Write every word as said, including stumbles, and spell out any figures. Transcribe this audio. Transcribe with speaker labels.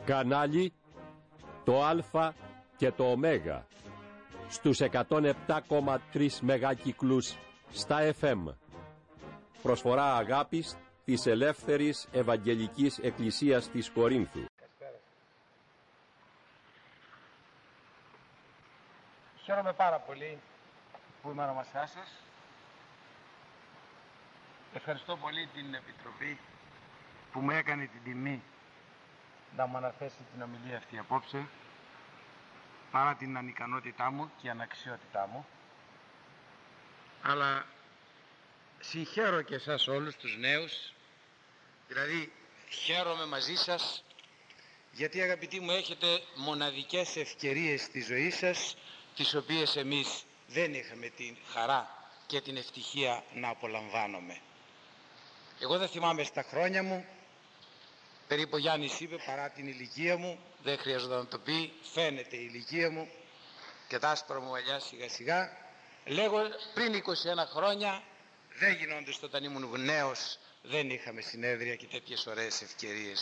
Speaker 1: Κανάλι το Α και το Ω στους εκατόν επτά κόμμα τρία μεγάκυκλους στα εφ εμ. Προσφορά αγάπης της Ελεύθερης Ευαγγελικής Εκκλησίας της Κορίνθου.
Speaker 2: Χαίρομαι πάρα πολύ που είμαι ανάμασά σας. Ευχαριστώ πολύ την Επιτροπή που μου έκανε την τιμή να μου αναθέσει την ομιλία αυτή απόψε, παρά την ανικανότητά μου και αναξιότητά μου. Αλλά συγχαίρω και εσάς όλους τους νέους, δηλαδή χαίρομαι μαζί σας, γιατί αγαπητοί μου έχετε μοναδικές ευκαιρίες στη ζωή σας, τις οποίες εμείς δεν είχαμε την χαρά και την ευτυχία να απολαμβάνομαι. Εγώ δεν θυμάμαι στα χρόνια μου, περίπου ο Γιάννης είπε, παρά την ηλικία μου, δεν χρειάζεται να το πει, φαίνεται η ηλικία μου και τα άσπρα μου μαλλιά σιγά σιγά. Λέγω πριν είκοσι ένα χρόνια δεν γινόντες όταν ήμουν νέος, δεν είχαμε συνέδρια και τέτοιες ωραίες ευκαιρίες.